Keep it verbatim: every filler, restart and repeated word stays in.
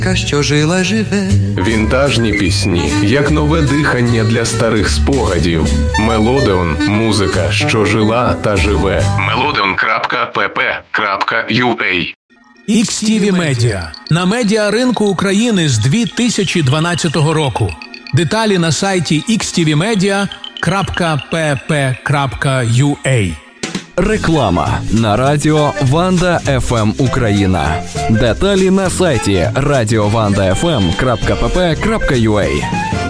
Що жила, живе. Вінтажні пісні, як нове дихання для старих спогадів. Мелодеон – музика, що жила та живе. мелодеон крапка пі пі крапка ю а. ікс ті ві Media. На медіаринку України з дві тисячі дванадцятого року. Деталі на сайті ікс ті ві медіа крапка пі пі крапка ю а. Реклама на радіо Ванда еф ем Україна. Деталі на сайті радіо ванда еф ем крапка пі пі крапка ю а.